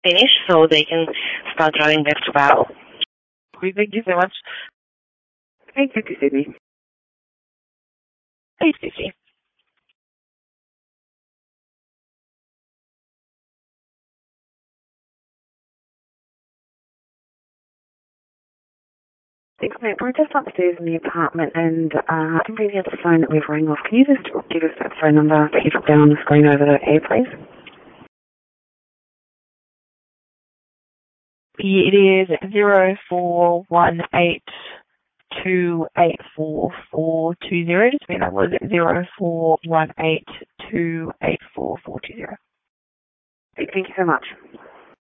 finish so they can start driving back to Battle. Thank you so much. Thank you, Sydney. Hey, Susie. Thanks, mate. We're just upstairs in the apartment and I can bring you the phone that we've rang off. Can you just give us that phone number that you put down on the screen over the air, please? It is 0418284420. Just mean that was 0418284420. Thank you so much.